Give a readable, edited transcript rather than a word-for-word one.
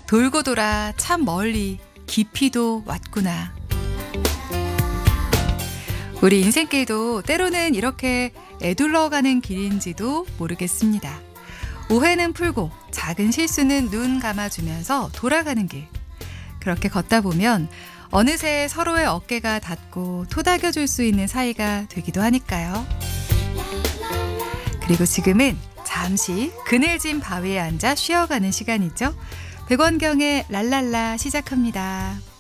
돌고 돌아 참 멀리 깊이도 왔구나. 우리 인생길도 때로는 이렇게 애둘러가는 길인지도 모르겠습니다. 오해는 풀고 작은 실수는 눈 감아주면서 돌아가는 길. 그렇게 걷다 보면 어느새 서로의 어깨가 닿고 토닥여줄 수 있는 사이가 되기도 하니까요. 그리고 지금은 잠시 그늘진 바위에 앉아 쉬어가는 시간이죠. 백원경의 랄랄라 시작합니다.